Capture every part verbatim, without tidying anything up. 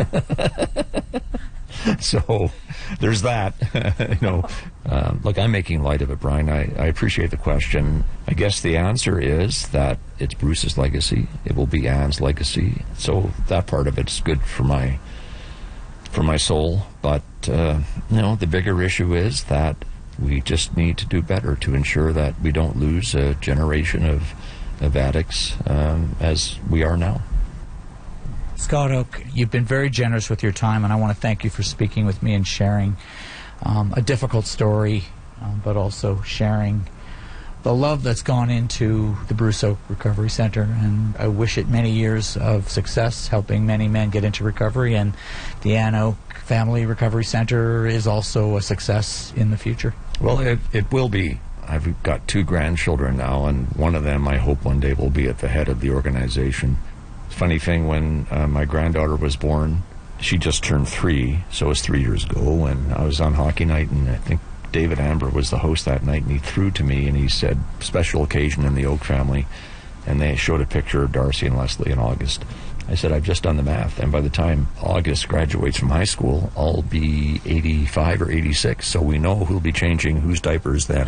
So there's that. you know, um, look, I'm making light of it, Brian. I, I appreciate the question. I guess the answer is that it's Bruce's legacy. It will be Anne's legacy. So that part of it's good for my for my soul. But uh, you know, the bigger issue is that we just need to do better to ensure that we don't lose a generation of of addicts um, as we are now. Scott Oake, you've been very generous with your time, and I want to thank you for speaking with me and sharing um, a difficult story, um, but also sharing the love that's gone into the Bruce Oake Recovery Center. And I wish it many years of success, helping many men get into recovery. And the Anne Oake Family Recovery Center is also a success in the future. Well, it, it will be. I've got two grandchildren now, and one of them I hope one day will be at the head of the organization. Funny thing, when uh, my granddaughter was born, she just turned three, so it was three years ago, and I was on hockey night, and I think David Amber was the host that night, and he threw to me, and he said, special occasion in the Oake family, and they showed a picture of Darcy and Leslie in August. I said, I've just done the math, and by the time August graduates from high school, I'll be eighty-five or eighty-six, so we know who'll be changing whose diapers then.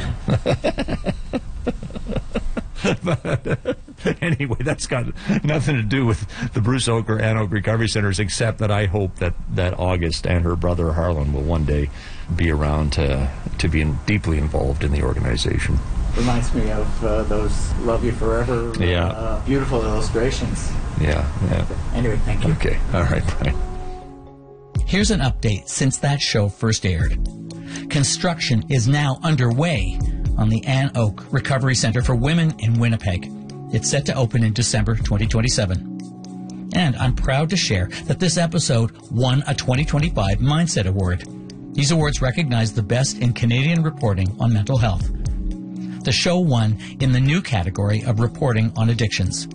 But uh, anyway, that's got nothing to do with the Bruce Oake or Anne Oake Recovery Centers, except that I hope that, that August and her brother Harlan will one day be around to, to be in, deeply involved in the organization. Reminds me of uh, those Love You Forever yeah. uh, beautiful illustrations. Yeah, yeah. Anyway, thank you. Okay, all right, Brian. Here's an update since that show first aired. Construction is now underway on the Anne Oake Recovery Center for Women in Winnipeg. It's set to open in December twenty twenty-seven. And I'm proud to share that this episode won a twenty twenty-five Mindset Award. These awards recognize the best in Canadian reporting on mental health. The show won in the new category of reporting on addictions.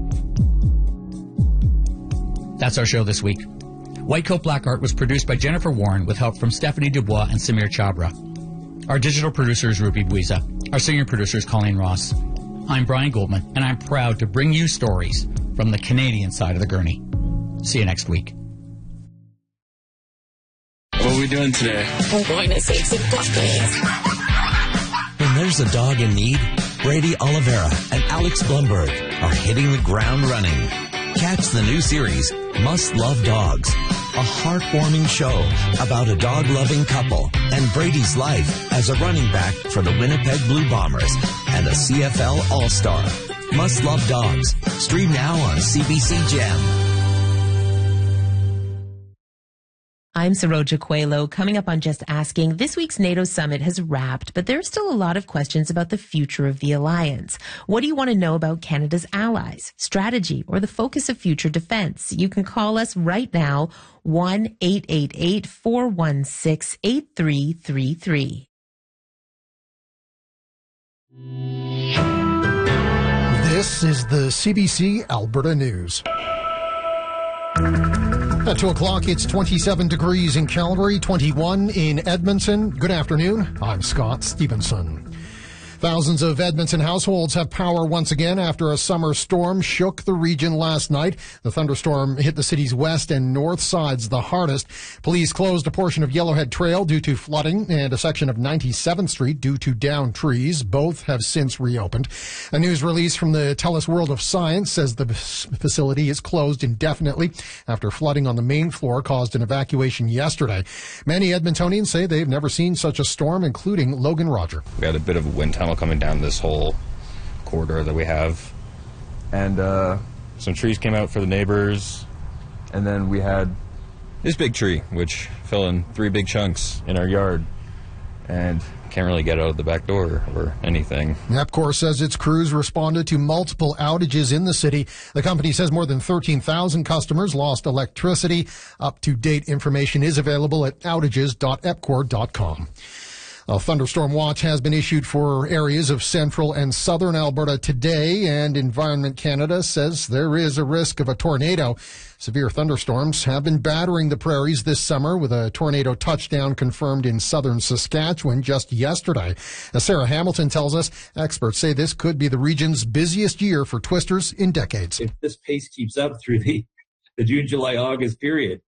That's our show this week. White Coat Black Art was produced by Jennifer Warren with help from Stephanie Dubois and Samir Chabra. Our digital producer is Ruby Buiza. Our senior producer is Colleen Ross. I'm Brian Goldman, and I'm proud to bring you stories from the Canadian side of the gurney. See you next week. What are we doing today? We're going to save some puppies. When there's a dog in need, Brady Oliveira and Alex Blumberg are hitting the ground running. Catch the new series, Must Love Dogs, a heartwarming show about a dog-loving couple and Brady's life as a running back for the Winnipeg Blue Bombers and a C F L All-Star. Must Love Dogs. Stream now on C B C Gem. I'm Saroja Coelho. Coming up on Just Asking, this week's NATO summit has wrapped, but there's still a lot of questions about the future of the alliance. What do you want to know about Canada's allies, strategy, or the focus of future defense? You can call us right now, one eight eight eight, four one six, eight three three three. This is the C B C Alberta News. At two o'clock, it's twenty-seven degrees in Calgary, twenty-one in Edmonton. Good afternoon. I'm Scott Stevenson. Thousands of Edmonton households have power once again after a summer storm shook the region last night. The thunderstorm hit the city's west and north sides the hardest. Police closed a portion of Yellowhead Trail due to flooding and a section of ninety-seventh Street due to downed trees. Both have since reopened. A news release from the TELUS World of Science says the facility is closed indefinitely after flooding on the main floor caused an evacuation yesterday. Many Edmontonians say they've never seen such a storm, including Logan Roger. We had a bit of a wind tunnel coming down this whole corridor that we have, and uh, some trees came out for the neighbors, and then we had this big tree which fell in three big chunks in our yard, and can't really get out of the back door or anything. EPCOR says its crews responded to multiple outages in the city. The company says more than thirteen thousand customers lost electricity. Up-to-date information is available at outages dot epcor dot com. A thunderstorm watch has been issued for areas of central and southern Alberta today, and Environment Canada says there is a risk of a tornado. Severe thunderstorms have been battering the prairies this summer, with a tornado touchdown confirmed in southern Saskatchewan just yesterday. As Sarah Hamilton tells us, experts say this could be the region's busiest year for twisters in decades. If this pace keeps up through the, the June, July, August period,